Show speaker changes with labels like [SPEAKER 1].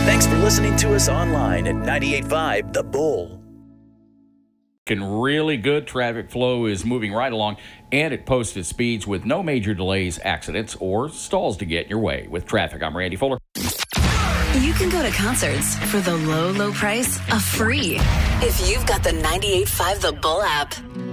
[SPEAKER 1] Thanks for listening to us online at 98.5 The Bull.
[SPEAKER 2] Really good traffic flow is moving right along, and at posted speeds with no major delays, accidents, or stalls to get in your way. With traffic, I'm Randy Fuller.
[SPEAKER 3] You can go to concerts for the low, low price of free if you've got the 98.5 The Bull app.